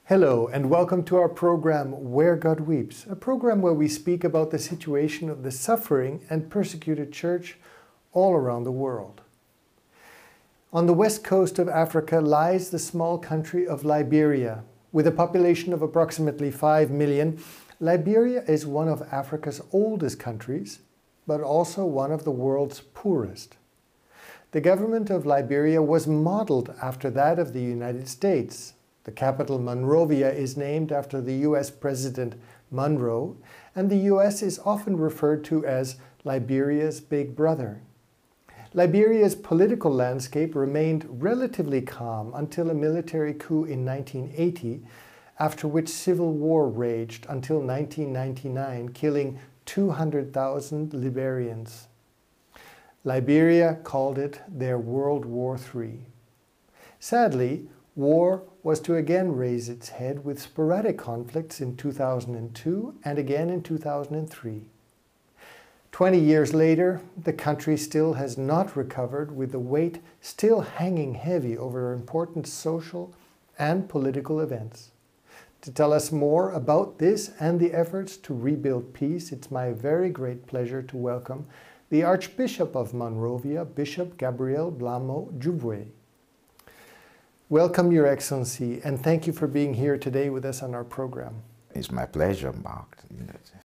Hello and welcome to our program Where God Weeps, a program where we speak about the situation of the suffering and persecuted church all around the world. On the west coast of Africa lies the small country of Liberia. With a population of approximately 5 million, Liberia is one of Africa's oldest countries, but also one of the world's poorest. The government of Liberia was modeled after that of the United States. The capital, Monrovia, is named after the U.S. President Monroe, and the U.S. is often referred to as Liberia's big brother. Liberia's political landscape remained relatively calm until a military coup in 1980, after which civil war raged until 1999, killing 200,000 Liberians. Liberia called it their World War III. Sadly, war was to again raise its head with sporadic conflicts in 2002 and again in 2003. 20 years later, the country still has not recovered, with the weight still hanging heavy over important social and political events. To tell us more about this and the efforts to rebuild peace, it's my very great pleasure to welcome the Archbishop of Monrovia, Bishop Gabriel Blamo Djubwe. Welcome, Your Excellency, and thank you for being here today with us on our program. It's my pleasure, Mark.